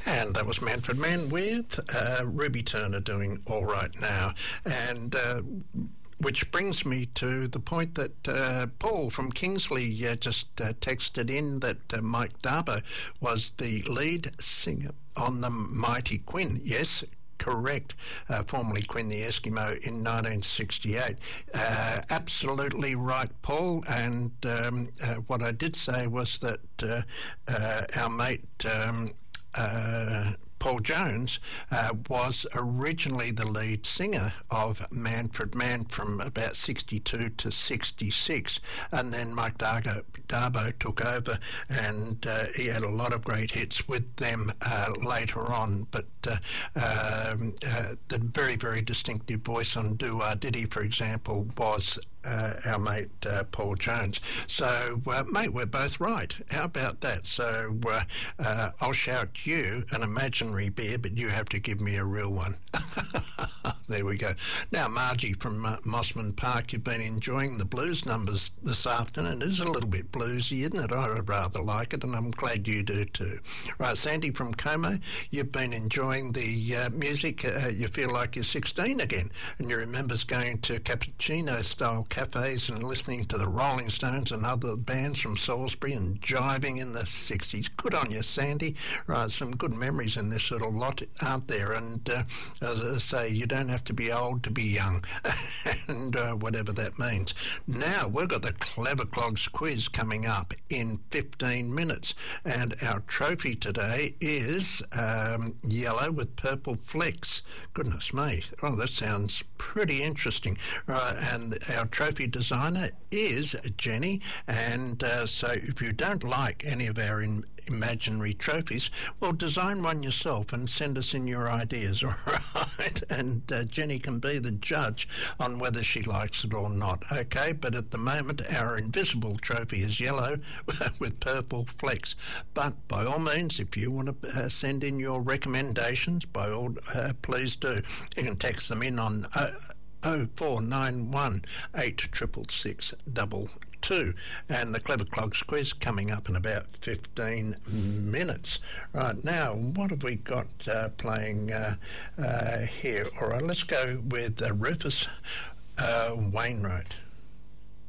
And that was Manfred Mann with Ruby Turner doing All Right Now. And which brings me to the point that Paul from Kingsley just texted in that Mike Darbo was the lead singer on the Mighty Quinn. Yes, correct. Formerly Quinn the Eskimo in 1968. Absolutely right, Paul. And what I did say was that our mate Paul Jones was originally the lead singer of Manfred Mann from about 62 to 66, and then Mike Darbo took over, and he had a lot of great hits with them later on. But the very, very distinctive voice on Do Wah Diddy, for example, was our mate Paul Jones. So, mate, we're both right. How about that? So I'll shout you an imaginary beer, but you have to give me a real one. There we go. Now, Margie from Mossman Park, you've been enjoying the blues numbers this afternoon. It is a little bit bluesy, isn't it? I rather like it, and I'm glad you do too. Right, Sandy from Como, you've been enjoying the music. You feel like you're 16 again, and you remember going to cappuccino-style cafes and listening to the Rolling Stones and other bands from Salisbury and jiving in the 60s. Good on you, Sandy. Right, some good memories in this little lot, aren't there? And as I say, you don't have to be old to be young, and whatever that means. Now, we've got the Clever Clogs quiz coming up in 15 minutes, and our trophy today is yellow with purple flecks. Goodness me. Oh, that sounds pretty interesting. Right, and our trophy designer is Jenny, and so if you don't like any of our imaginary trophies, well, design one yourself and send us in your ideas, all right? And Jenny can be the judge on whether she likes it or not, okay? But at the moment, our invisible trophy is yellow with purple flecks. But by all means, if you want to send in your recommendations, by all please do. You can text them in on 0491 866 2, and the Clever Clogs quiz coming up in about 15 minutes. Right, now, what have we got playing here? All right, let's go with Rufus Wainwright.